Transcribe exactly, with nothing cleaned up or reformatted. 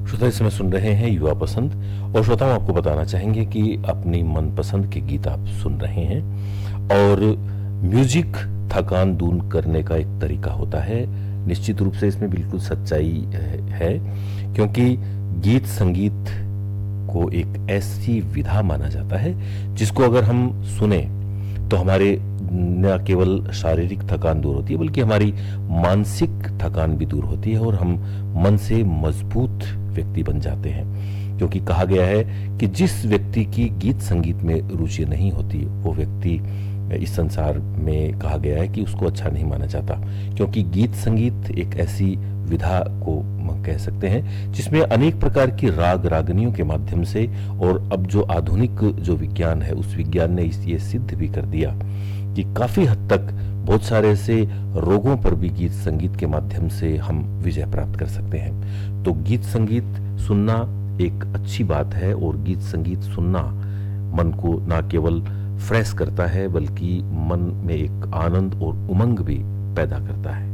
श्रोता इस समय सुन रहे हैं युवा पसंद। और श्रोताओं, आपको बताना चाहेंगे कि अपनी मनपसंद के गीत आप सुन रहे हैं। और म्यूजिक थकान दूर करने का एक तरीका होता है। निश्चित रूप से इसमें बिल्कुल सच्चाई है, क्योंकि गीत संगीत को एक ऐसी विधा माना जाता है जिसको अगर हम सुने तो हमारे न केवल शारीरिक थकान दूर होती है, बल्कि हमारी मानसिक थकान भी दूर होती है और हम मन से मजबूत व्यक्ति बन जाते हैं। क्योंकि कहा गया है कि जिस व्यक्ति की गीत संगीत में रुचि नहीं होती, वो व्यक्ति इस संसार में कहा गया है कि उसको अच्छा नहीं माना जाता। क्योंकि गीत संगीत एक ऐसी विधा को कह सकते हैं जिसमें अनेक प्रकार की राग रागनियों के माध्यम से, और अब जो आधुनिक जो विज्ञान है उस विज्ञान ने ये सिद्ध भी कर दिया कि काफी हद तक बहुत सारे ऐसे रोगों पर भी गीत संगीत के माध्यम से हम विजय प्राप्त कर सकते हैं। तो गीत संगीत सुनना एक अच्छी बात है, और गीत संगीत सुनना मन को ना केवल फ्रेश करता है बल्कि मन में एक आनंद और उमंग भी पैदा करता है।